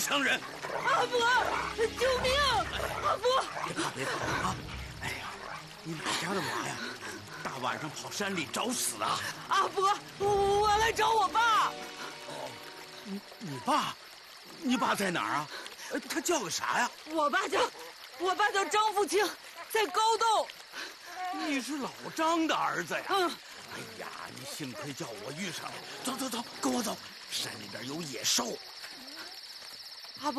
强人。 阿伯，救命！阿伯， 别怕啊！哎呀，你哪家的娃呀？大晚上跑山里找死啊！ 阿伯，我来找我爸。 哦，你爸？你爸在哪儿啊？他叫个啥呀？ 我爸叫张富清，在高洞。 你是老张的儿子呀？ 嗯。 哎呀，你幸亏叫我遇上了。走，跟我走。山里边有野兽，